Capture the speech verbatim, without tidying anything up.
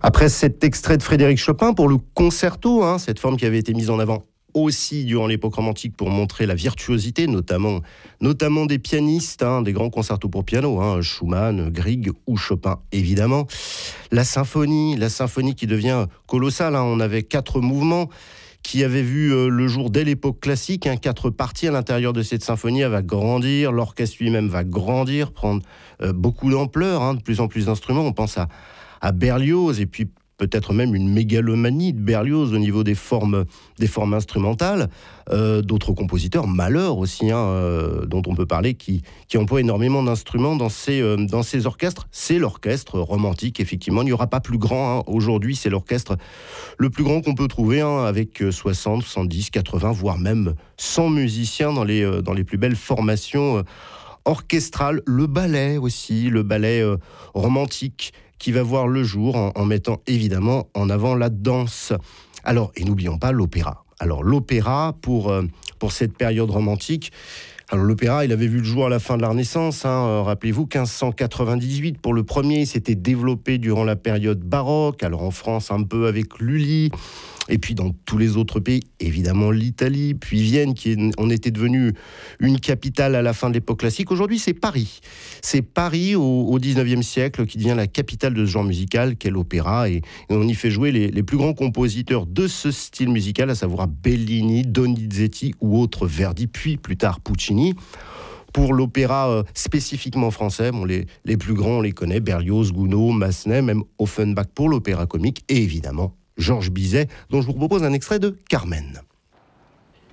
Après cet extrait de Frédéric Chopin pour le concerto, hein, cette forme qui avait été mise en avant aussi durant l'époque romantique pour montrer la virtuosité, notamment, notamment des pianistes, hein, des grands concertos pour piano, hein, Schumann, Grieg ou Chopin, évidemment. La symphonie, la symphonie qui devient colossale, hein, on avait quatre mouvements qui avaient vu euh, le jour dès l'époque classique, hein, quatre parties à l'intérieur de cette symphonie, elle va grandir, l'orchestre lui-même va grandir, prendre euh, beaucoup d'ampleur, hein, de plus en plus d'instruments, on pense à à Berlioz, et puis peut-être même une mégalomanie de Berlioz au niveau des formes, des formes instrumentales. Euh, d'autres compositeurs, Mahler aussi, hein, euh, dont on peut parler, qui, qui emploient énormément d'instruments dans ces, euh, dans ces orchestres. C'est l'orchestre romantique, effectivement. Il n'y aura pas plus grand. Hein. Aujourd'hui, c'est l'orchestre le plus grand qu'on peut trouver, hein, avec soixante, soixante-dix, quatre-vingts, voire même cent musiciens dans les, euh, dans les plus belles formations euh, orchestrales. Le ballet aussi, le ballet euh, romantique, qui va voir le jour en, en mettant évidemment en avant la danse. Alors, et n'oublions pas l'opéra. Alors, l'opéra, pour, euh, pour cette période romantique, alors l'opéra, il avait vu le jour à la fin de la Renaissance, hein, euh, rappelez-vous, quinze cent quatre-vingt-dix-huit pour le premier, il s'était développé durant la période baroque, alors en France un peu avec Lully, et puis dans tous les autres pays, évidemment l'Italie, puis Vienne, qui est, on était devenu une capitale à la fin de l'époque classique. Aujourd'hui, c'est Paris. C'est Paris au, au dix-neuvième siècle qui devient la capitale de ce genre musical qu'est l'opéra, et, et on y fait jouer les, les plus grands compositeurs de ce style musical, à savoir Bellini, Donizetti ou autres, Verdi, puis plus tard Puccini. Pour l'opéra euh, spécifiquement français, bon, les, les plus grands, on les connaît, Berlioz, Gounod, Massenet, même Offenbach pour l'opéra comique, et évidemment Georges Bizet, dont je vous propose un extrait de Carmen.